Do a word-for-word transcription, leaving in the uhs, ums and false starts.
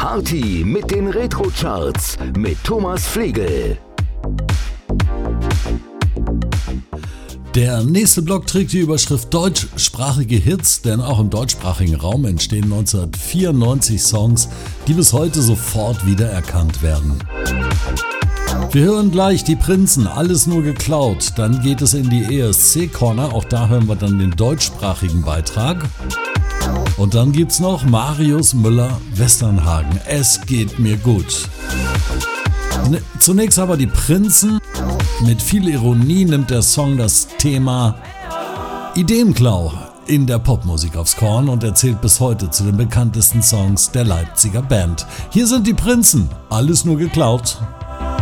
Party mit den Retro-Charts mit Thomas Flegel. Der nächste Block trägt die Überschrift deutschsprachige Hits, denn auch im deutschsprachigen Raum entstehen neunzehnhundertvierundneunzig Songs, die bis heute sofort wiedererkannt werden. Wir hören gleich die Prinzen, alles nur geklaut, dann geht es in die E S C-Corner, auch da hören wir dann den deutschsprachigen Beitrag. Und dann gibt's noch Marius Müller-Westernhagen, es geht mir gut. Zunächst aber die Prinzen. Mit viel Ironie nimmt der Song das Thema Ideenklau in der Popmusik aufs Korn und erzählt bis heute zu den bekanntesten Songs der Leipziger Band. Hier sind die Prinzen, alles nur geklaut.